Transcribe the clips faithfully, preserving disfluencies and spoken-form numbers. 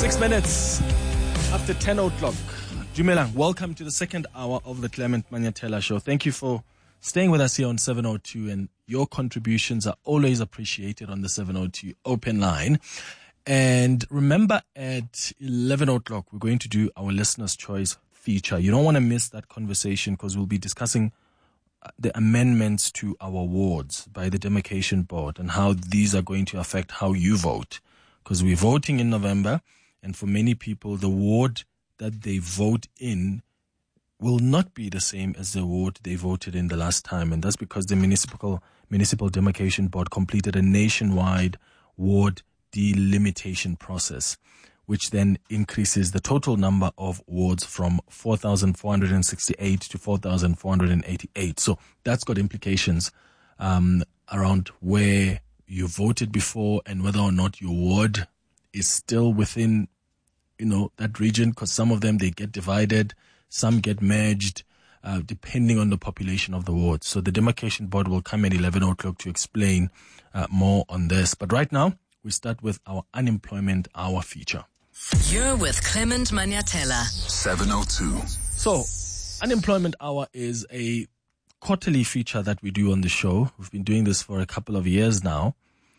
Six minutes after ten o'clock. Dumelang, welcome to the second hour of the Clement Manyatela Show. Thank you for staying with us here on seven oh two, and your contributions are always appreciated on the seven oh two open line. And remember, at eleven o'clock, we're going to do our Listener's Choice feature. You don't want to miss that conversation because we'll be discussing the amendments to our wards by the Demarcation Board and how these are going to affect how you vote. Because we're voting in November, and for many people, the ward that they vote in will not be the same as the ward they voted in the last time. And that's because the Municipal Municipal Demarcation Board completed a nationwide ward delimitation process, which then increases the total number of wards from four thousand four hundred sixty-eight to four thousand four hundred eighty-eight. So that's got implications um, around where you voted before and whether or not your ward is still within, you know, that region, because some of them, they get divided, some get merged, uh, depending on the population of the ward. So the Demarcation Board will come at eleven o'clock to explain uh, more on this. But right now, we start with our Unemployment Hour feature. You're with Clement Manyatela. seven oh two. So, Unemployment Hour is a quarterly feature that we do on the show. We've been doing this for a couple of years now.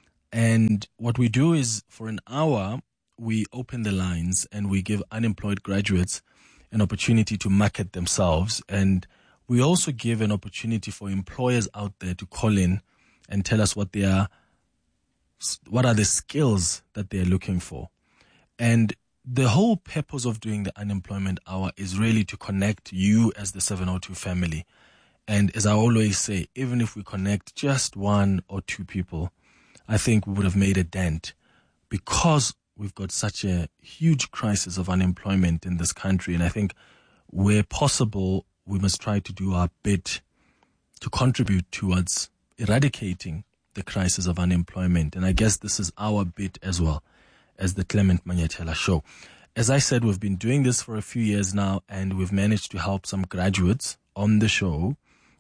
And what we do is, for an hour, we open the lines and we give unemployed graduates an opportunity to market themselves. And we also give an opportunity for employers out there to call in and tell us what they are, what are the skills that they're looking for. And the whole purpose of doing the Unemployment Hour is really to connect you as the seven oh two family. And as I always say, even if we connect just one or two people, I think we would have made a dent, because we've got such a huge crisis of unemployment in this country. And I think where possible, we must try to do our bit to contribute towards eradicating the crisis of unemployment. And I guess this is our bit as well as the Clement Manyatela Show. As I said, we've been doing this for a few years now, and we've managed to help some graduates on the show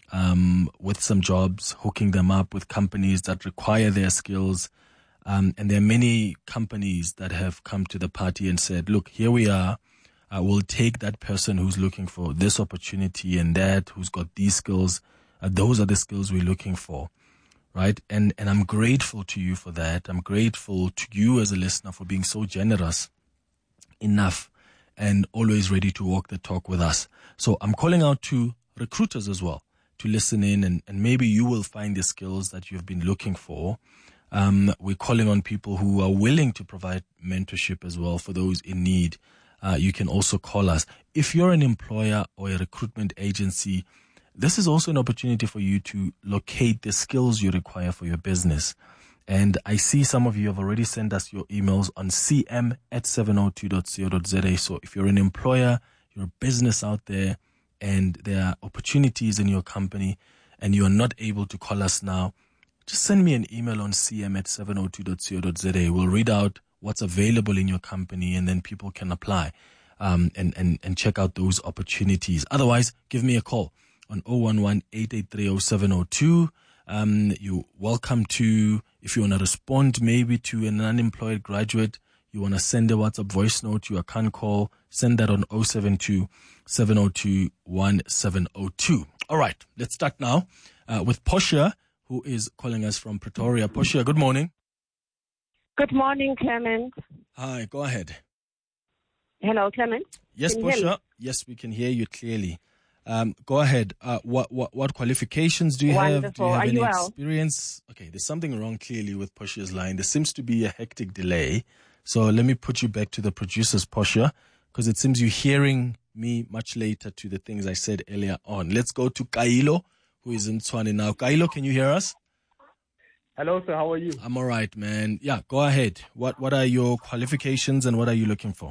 um, with some jobs, hooking them up with companies that require their skills. Um, and there are many companies that have come to the party and said, look, here we are. Uh, we'll take that person who's looking for this opportunity and that, who's got these skills. Uh, those are the skills we're looking for. Right. And, and I'm grateful to you for that. I'm grateful to you as a listener for being so generous enough and always ready to walk the talk with us. So I'm calling out to recruiters as well to listen in, and, and maybe you will find the skills that you've been looking for. Um, we're calling on people who are willing to provide mentorship as well for those in need. Uh, you can also call us. If you're an employer or a recruitment agency, this is also an opportunity for you to locate the skills you require for your business. And I see some of you have already sent us your emails on c m at seven oh two dot co dot z a. So if you're an employer, you're a business out there, and there are opportunities in your company and you are not able to call us now, just send me an email on c m at seven oh two dot co dot z a. We'll read out what's available in your company, and then people can apply um, and, and, and check out those opportunities. Otherwise, give me a call on oh one one, eight eight three, oh seven oh two. Um, you're welcome to, if you want to respond maybe to an unemployed graduate, you want to send a WhatsApp voice note, you can call, send that on oh seven two, seven oh two, one seven oh two. All right, let's start now uh, with Portia, who is calling us from Pretoria. Portia, good morning. Good morning, Clement. Hi, go ahead. Hello, Clement. Yes, Can Portia. Yes, we can hear you clearly. Um, go ahead. Uh, what, what, what qualifications do you Wonderful. have? Do you have Are any you well? experience? Okay, there's something wrong clearly with Portia's line. There seems to be a hectic delay. So let me put you back to the producers, Portia, because it seems you're hearing me much later to the things I said earlier on. Let's go to Kailo, who is in Tshwane now. Kailo, can you hear us? Hello, sir. How are you? I'm all right, man. Yeah, go ahead. What What are your qualifications and what are you looking for?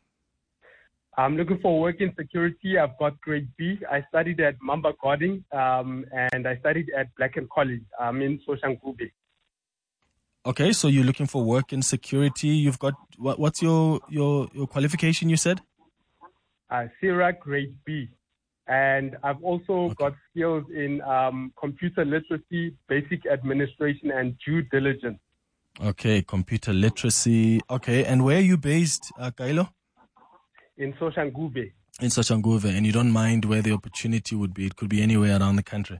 I'm looking for work in security. I've got grade B. I studied at Mamba Gordon, um, and I studied at Black and College. I'm in Soshanguve. Okay, so you're looking for work in security. You've got, what, what's your, your, your qualification, you said? Uh, SERA grade B. And I've also Okay. got skills in um, computer literacy, basic administration, and due diligence. Okay, computer literacy. Okay, and where are you based, uh, Kailo? In Soshanguve. In Soshanguve, and you don't mind where the opportunity would be? It could be anywhere around the country.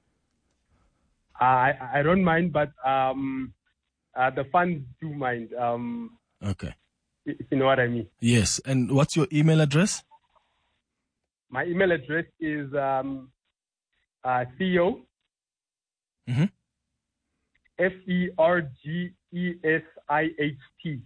I I don't mind, but um, uh, the funds do mind. Um, Okay. if you know what I mean. Yes, and what's your email address? My email address is um, uh, Theo, Mm-hmm. F E R G E S I H T.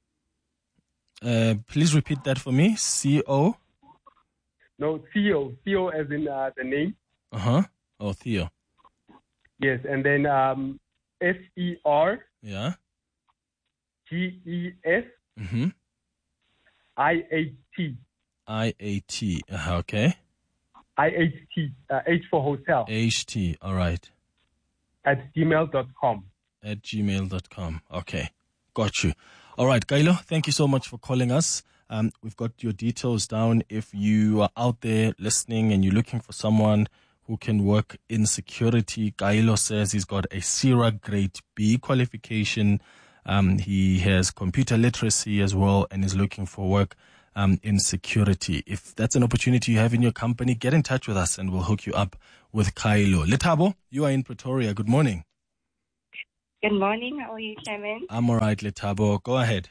Uh, please repeat that for me. C O. No, Theo. Theo as in uh, the name. Uh huh. Oh, Theo. Yes, and then um, F E R Yeah. G E S Mm-hmm. I H T. I A T. Uh, okay. I H T. Uh, H for hotel. H T. All right. At gmail dot com. At gmail dot com. Okay. Got you. All right, Kailo, thank you so much for calling us. Um, we've got your details down. If you are out there listening and you're looking for someone who can work in security, Kailo says he's got a C I R A Grade B qualification. Um, he has computer literacy as well and is looking for work um, in security. If that's an opportunity you have in your company, get in touch with us and we'll hook you up with Kailo. Lethabo, you are in Pretoria. Good morning. Good morning. How are you, Clement? I'm all right, Lethabo. Go ahead.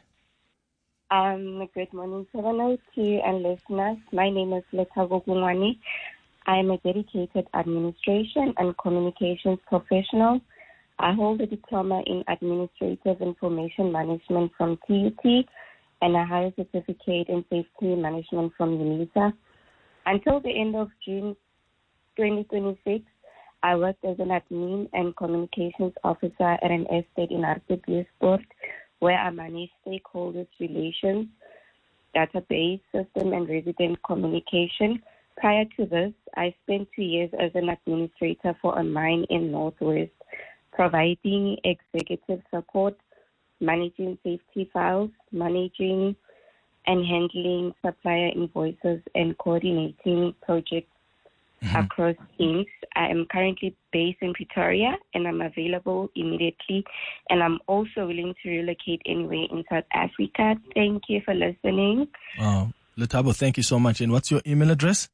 Um, good morning, seven oh two and listeners. My name is Lethabo Gungwani. I am a dedicated administration and communications professional. I hold a diploma in administrative information management from T U T and a higher certificate in safety management from UNISA. Until the end of June twenty twenty-six, I worked as an admin and communications officer at an estate in Hartbeespoort, where I managed stakeholders relations, database system, and resident communication. Prior to this, I spent two years as an administrator for a mine in Northwest, providing executive support, managing safety files, managing and handling supplier invoices, and coordinating projects mm-hmm. across teams. I am currently based in Pretoria, and I'm available immediately, and I'm also willing to relocate anywhere in South Africa. Thank you for listening. Oh, Lethabo, thank you so much. And what's your email address?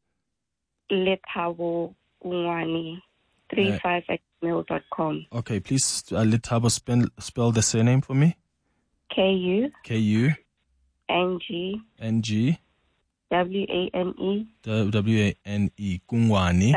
Lethabo Gungwani, three five at gmail dot com. Okay, please, uh, Lethabo, spell, spell the surname for me. K U K U N G N G W A N E W A N E Gungwani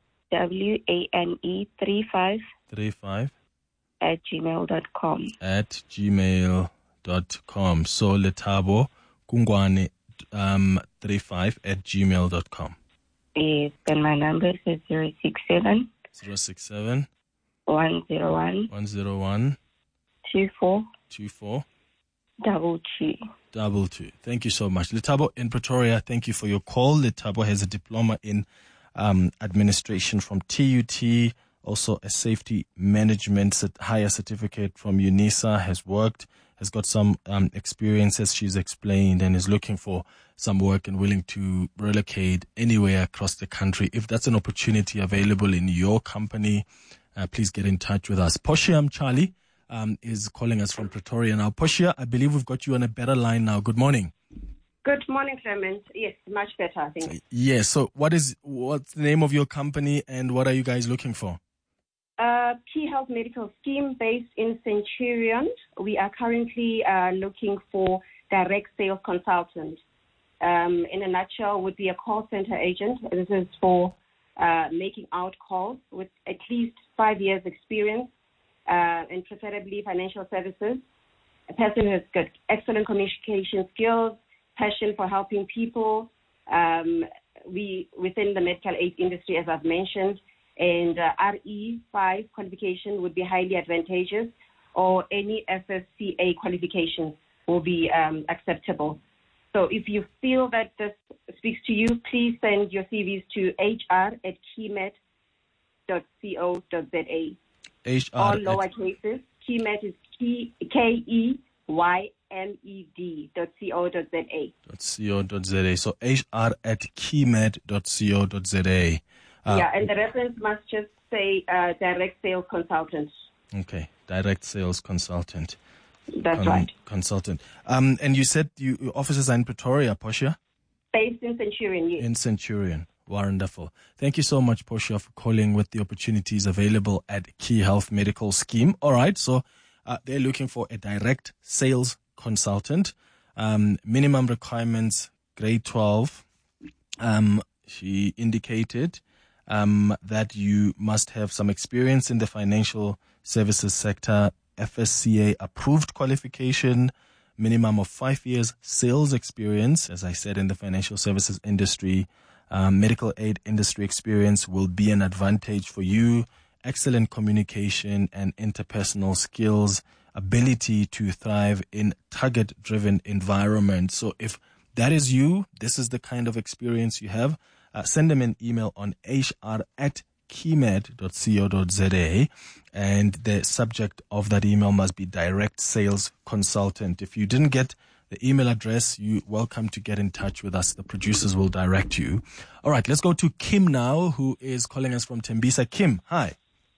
W A N E three five three five at gmail dot com. At gmail dot com. So Lethabo Gungwani um three five at gmail dot com. Yes, then my number is zero six seven zero six seven one zero one one zero one two four two four double two. Double two. Thank you so much. Lethabo in Pretoria, thank you for your call. Lethabo has a diploma in um, administration from T U T, also a safety management cert- higher certificate from UNISA, has worked, has got some um, experience, as she's explained, and is looking for some work and willing to relocate anywhere across the country. If that's an opportunity available in your company, uh, please get in touch with us. Poshiam Charlie Um, is calling us from Pretoria now. Poshia, I believe we've got you on a better line now. Good morning. Good morning, Clement. Yes, much better, I think. Yes. So what is, what's the name of your company and what are you guys looking for? Uh, Key Health Medical Scheme based in Centurion. We are currently uh, looking for direct sales consultant. Um, in a nutshell, would be a call center agent. This is for uh, making out calls with at least five years experience. Uh, and preferably financial services. A person who has got excellent communication skills, passion for helping people. Um, we within the medical aid industry, as I've mentioned, and uh, R E five qualification would be highly advantageous, or any F S C A qualification will be um, acceptable. So if you feel that this speaks to you, please send your C Vs to h r at keymed dot co dot z a. H R All lower cases. Keymed is K E Y M E D dot co dot z a. Dot co dot z a. So H R at keymed dot co dot z a. Uh, yeah, and the reference must just say uh, direct sales consultant. Okay, direct sales consultant. That's Con- right. Consultant. Um, and you said you, your offices are in Pretoria, Portia? Based in Centurion, yes. In Centurion. Wonderful. Thank you so much, Portia, for calling with the opportunities available at Key Health Medical Scheme. All right, so uh, they're looking for a direct sales consultant. Um, minimum requirements, grade twelve. Um, she indicated um, that you must have some experience in the financial services sector, F S C A approved qualification, minimum of five years sales experience, as I said, in the financial services industry. Um, medical aid industry experience will be an advantage for you. Excellent communication and interpersonal skills, ability to thrive in target-driven environments. So if that is you, this is the kind of experience you have, uh, send them an email on h r at keymed dot co dot z a, and the subject of that email must be direct sales consultant. If you didn't get the email address, you're welcome to get in touch with us. The producers will direct you. All right, let's go to Kim now, who is calling us from Tembisa. Kim, hi.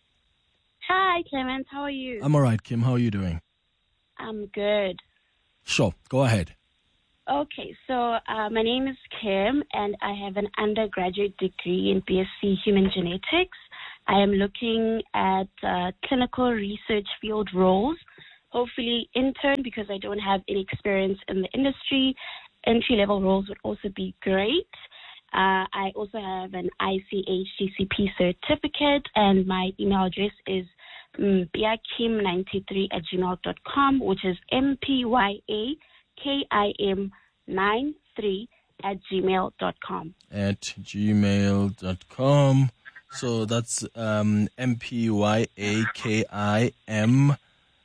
Hi, Clement. How are you? I'm all right, Kim. How are you doing? I'm good. Sure, go ahead. Okay, so uh, my name is Kim, and I have an undergraduate degree in B S c Human Genetics. I am looking at uh, clinical research field roles, hopefully intern, because I don't have any experience in the industry. Entry-level roles would also be great. Uh, I also have an I C H G C P certificate, and my email address is um, mpiakim ninety-three at gmail dot com, which is M P Y A K I M ninety-three at gmail dot com. At gmail dot com. So that's um, M P Y A K I M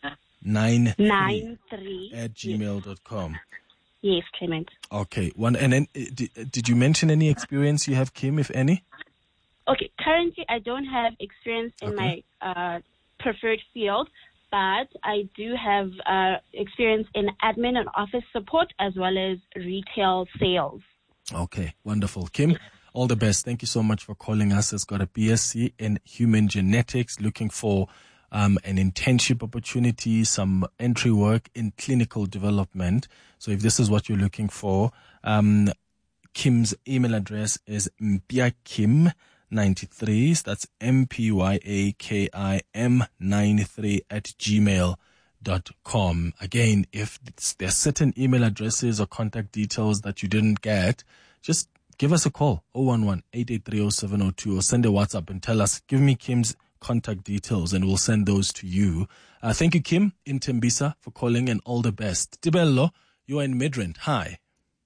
ninety-three at gmail dot com. Yes, Clement. Okay. One. And then, uh, did, did you mention any experience you have, Kim, if any? Okay. Currently, I don't have experience in Okay. my uh, preferred field, but I do have uh, experience in admin and office support as well as retail sales. Okay. Wonderful. Kim, all the best. Thank you so much for calling us. Has got a B S c in Human Genetics, looking for Um, an internship opportunity, some entry work in clinical development. So if this is what you're looking for, um, Kim's email address is mpiakim ninety-three. That's M P Y A K I M ninety-three at gmail dot com. Again, if there's certain email addresses or contact details that you didn't get, just give us a call, zero one one, eight eight three, zero seven zero two, or send a WhatsApp and tell us, give me Kim's contact details, and we'll send those to you. Uh, thank you, Kim, in Tembisa, for calling, and all the best. Tibello, you are in Midrand. Hi.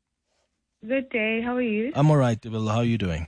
Good day. How are you? I'm all right, Tibello. How are you doing?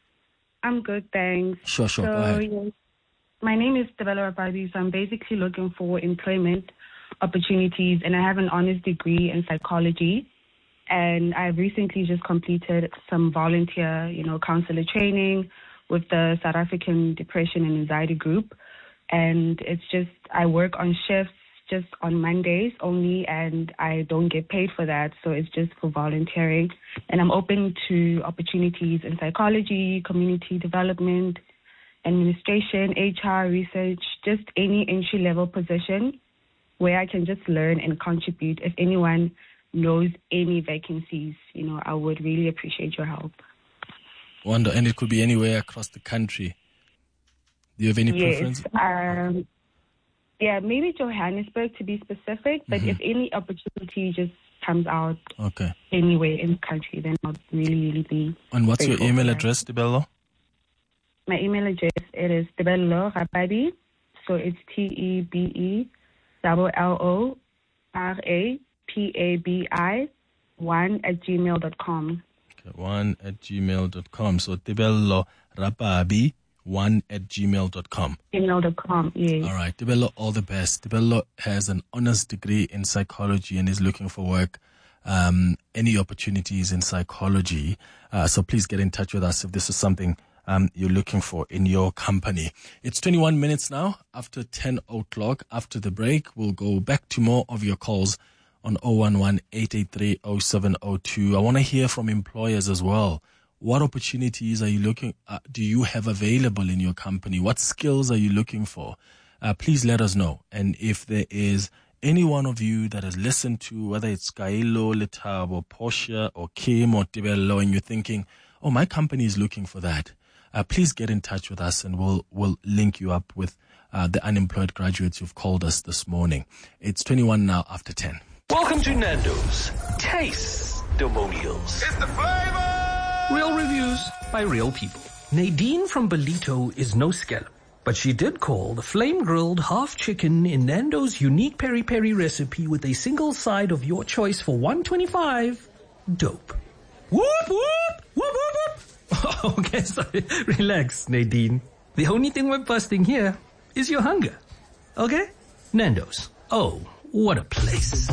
I'm good, thanks. Sure, sure. So, Go ahead. yes, my name is Tibello Rapadi, so I'm basically looking for employment opportunities, and I have an honors degree in psychology, and I've recently just completed some volunteer, you know, counselor training with the South African Depression and Anxiety Group. And it's just, I work on shifts just on Mondays only, and I don't get paid for that. So it's just for volunteering. And I'm open to opportunities in psychology, community development, administration, H R, research, just any entry-level position where I can just learn and contribute. If anyone knows any vacancies, you know, I would really appreciate your help. Wonder, and it could be anywhere across the country. Do you have any yes, preference? Um, yeah, maybe Johannesburg to be specific, but Mm-hmm. if any opportunity just comes out Okay. anywhere in the country, then I'll really, really be And what's your grateful email for that. address, Tibello? My email address, it is Tebello Rapadi, so it's T E B E L L O R A P A B I one at gmail dot com. Okay, one at gmail dot com. So Tibello Rapabi, one at gmail dot com. gmail dot com, yes. All right, Tibello, all the best. Tibello has an honors degree in psychology and is looking for work, um, any opportunities in psychology. Uh, so please get in touch with us if this is something um, you're looking for in your company. It's twenty-one minutes now after ten o'clock. After the break, we'll go back to more of your calls on zero one one, eight eight three, zero seven zero two. I want to hear from employers as well. What opportunities are you looking, uh, do you have available in your company? What skills are you looking for? Uh, please let us know. And if there is any one of you that has listened to, whether it's Kaelo, Letabo, Portia, or Kim, or Tibello, and you're thinking, oh, my company is looking for that, uh, please get in touch with us and we'll we'll link you up with uh, the unemployed graduates who've called us this morning. It's twenty-one now after ten. Welcome to Nando's Taste-Demonials. It's the flavor! Real reviews by real people. Nadine from Belito is no scallop, but she did call the flame-grilled half chicken in Nando's unique peri-peri recipe with a single side of your choice for one twenty-five dope. Whoop, whoop, whoop, whoop, whoop. Okay, sorry. Relax, Nadine. The only thing we're busting here is your hunger. Okay? Nando's. Oh, what a place.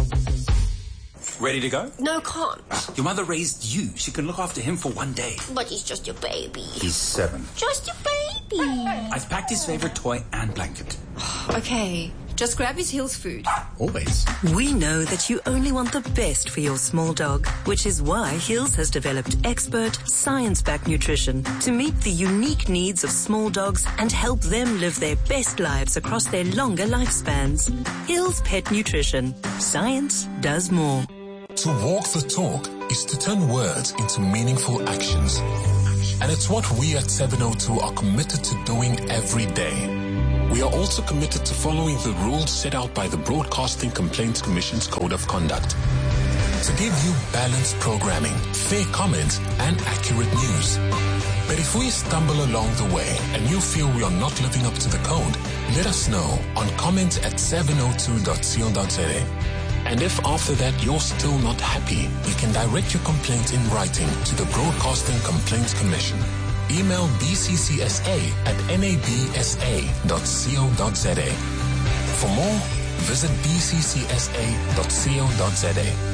Ready to go? No, can't. Your mother raised you. She can look after him for one day. But he's just your baby. He's seven. Just your baby. I've packed his favorite toy and blanket. Okay, just grab his Hills food. Always. We know that you only want the best for your small dog, which is why Hills has developed expert, science-backed nutrition to meet the unique needs of small dogs and help them live their best lives across their longer lifespans. Hills Pet Nutrition. Science does more. To walk the talk is to turn words into meaningful actions. And it's what we at seven oh two are committed to doing every day. We are also committed to following the rules set out by the Broadcasting Complaints Commission's Code of Conduct to give you balanced programming, fair comments, and accurate news. But if we stumble along the way and you feel we are not living up to the code, let us know on comments at seven oh two dot co dot za. And if after that you're still not happy, you can direct your complaint in writing to the Broadcasting Complaints Commission. Email b c c s a at n a b s a dot co dot za. For more, visit b c c s a dot co dot za.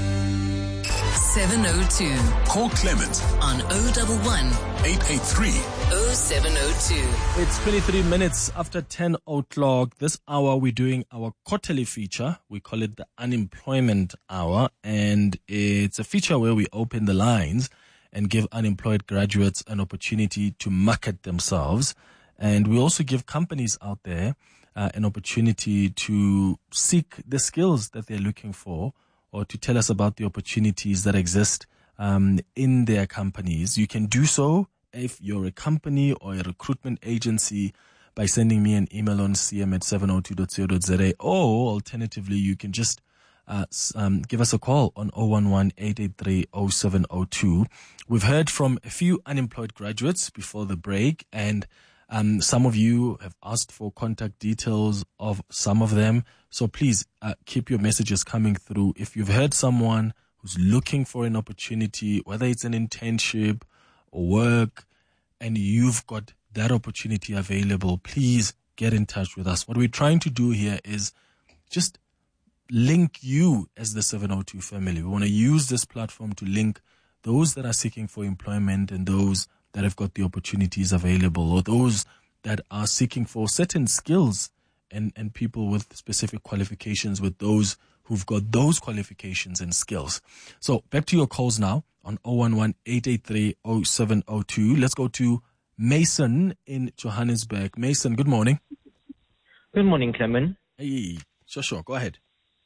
seven oh two. Call Clement on oh one one, eight eight three, oh seven oh two. It's twenty-three minutes after ten o'clock. This hour we're doing our quarterly feature. We call it the Unemployment Hour, and it's a feature where we open the lines and give unemployed graduates an opportunity to market themselves. And we also give companies out there uh, an opportunity to seek the skills that they're looking for, or to tell us about the opportunities that exist um, in their companies. You can do so if you're a company or a recruitment agency by sending me an email on c m at seven oh two dot co dot za, or alternatively, you can just uh, um, give us a call on oh one one, eight eight three, oh seven oh two. We've heard from a few unemployed graduates before the break, and um, some of you have asked for contact details of some of them. So please uh, keep your messages coming through. If you've heard someone who's looking for an opportunity, whether it's an internship or work, and you've got that opportunity available, please get in touch with us. What we're trying to do here is just link you as the seven oh two family. We want to use this platform to link those that are seeking for employment and those that have got the opportunities available, or those that are seeking for certain skills and, and people with specific qualifications with those who've got those qualifications and skills. So back to your calls now on oh one one, eight eight three, oh seven oh two. Let's go to Mason in Johannesburg. Mason, good morning. Good morning, Clement. Hey, sure, sure. Go ahead.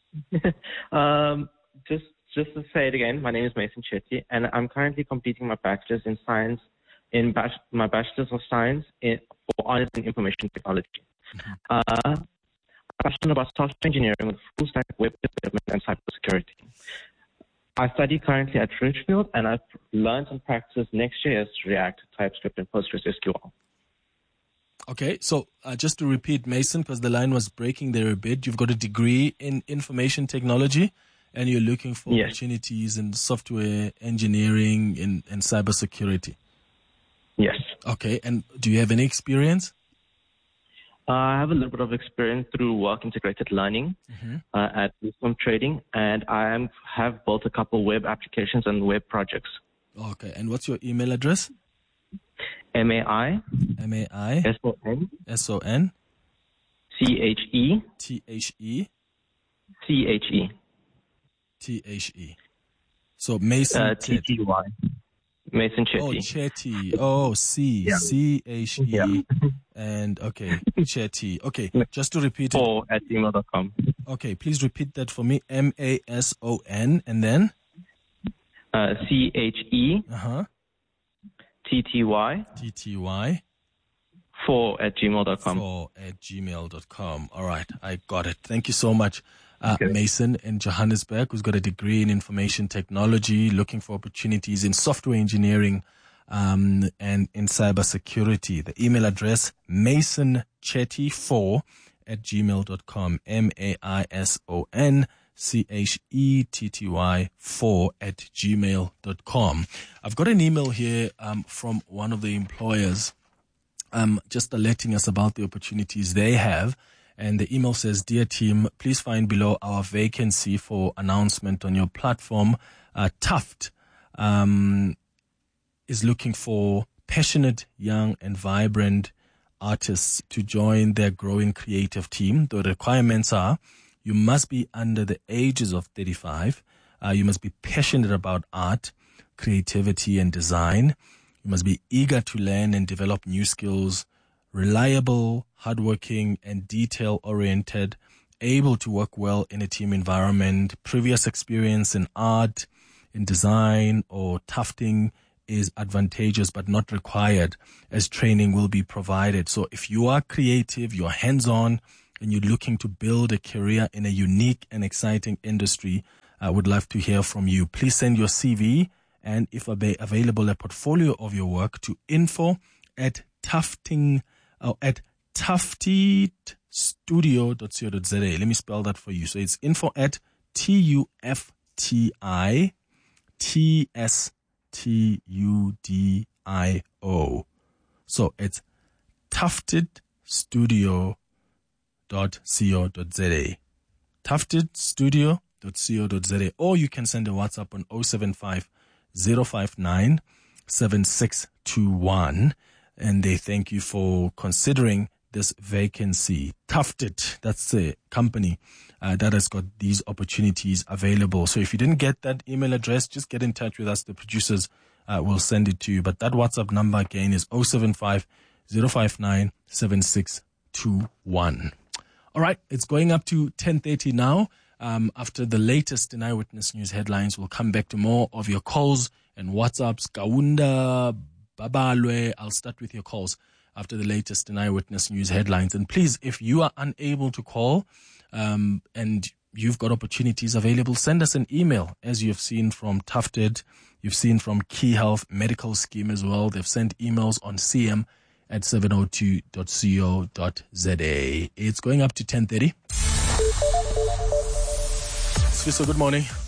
um, just just to say it again, my name is Mason Chetty, and I'm currently completing my bachelor's in science, in bach- my bachelor's of science in for honors in information technology. Mm-hmm. Uh, I'm passionate about software engineering with full stack web development and cybersecurity. I study currently at Ridgefield, and I've learned and practiced Next.js, React, TypeScript, and PostgreSQL. Okay, so uh, just to repeat, Mason, because the line was breaking there a bit, you've got a degree in information technology, and you're looking for yes. opportunities in software engineering and, and cybersecurity. Yes. Okay, and do you have any experience? Uh, I have a little bit of experience through work integrated learning mm-hmm. uh, at Wisdom Trading, and I am, have built a couple web applications and web projects. Okay, and what's your email address? M A I M A I S O N S O N C H E T H E C H E T H E. So Mason uh, T T Y Mason Chetty. Oh, Chetty. Oh, C yeah. C H E yeah. and okay, Chetty. Okay, just to repeat it. Or at gmail dot com. Okay, please repeat that for me. M A S O N, and then? Uh, C H E Uh-huh. T T Y T T Y four at gmail dot com. four at gmail dot com. All right, I got it. Thank you so much. Uh, okay. Mason in Johannesburg, who's got a degree in information technology, looking for opportunities in software engineering um, and in cybersecurity. The email address, mason chetty four at gmail dot com. M A I S O N C H E T T Y four at gmail dot com. I've got an email here um, from one of the employers um, just alerting us about the opportunities they have. And the email says, "Dear team, please find below our vacancy for announcement on your platform. Uh, Tuft um, is looking for passionate, young, and vibrant artists to join their growing creative team. The requirements are you must be under the ages of thirty-five. Uh, you must be passionate about art, creativity, and design. You must be eager to learn and develop new skills, reliable, hardworking, and detail-oriented, able to work well in a team environment. Previous experience in art, in design, or tufting is advantageous but not required, as training will be provided." So if you are creative, you're hands-on, and you're looking to build a career in a unique and exciting industry, I would love to hear from you. Please send your C V and, if available, a portfolio of your work to info at tufting uh, at tufted studio dot co dot za. Let me spell that for you. So it's info at T U F T I T S T U D I O. So it's tufted studio dot co dot za. tufted studio dot co dot za. Or you can send a WhatsApp on zero seven five zero five nine seven six two one. And they thank you for considering this vacancy. Tufted, that's the company uh, that has got these opportunities available. So if you didn't get that email address, just get in touch with us. The producers uh, will send it to you. But that WhatsApp number again is zero seven five zero five nine seven six two one. All right, it's going up to ten thirty now. Um, after the latest in Eyewitness News headlines, we'll come back to more of your calls and WhatsApps. Kaunda, Babalwe, I'll start with your calls after the latest in Eyewitness News headlines. And please, if you are unable to call um, and you've got opportunities available, send us an email, as you've seen from Tufted. You've seen from Key Health Medical Scheme as well. They've sent emails on C M at seven oh two dot co dot za. It's going up to ten thirty. Sfiso, good morning.